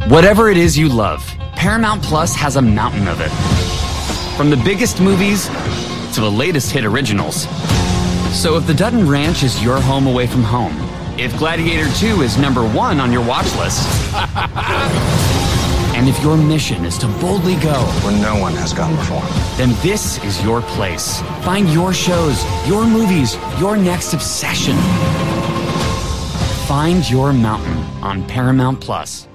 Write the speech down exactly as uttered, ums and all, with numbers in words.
Whatever it is you love, Paramount Plus has a mountain of it. From the biggest movies to the latest hit originals. So if the Dutton Ranch is your home away from home, if Gladiator two is number one on your watch list, and if your mission is to boldly go where no one has gone before, then this is your place. Find your shows, your movies, your next obsession. Find your mountain on Paramount Plus.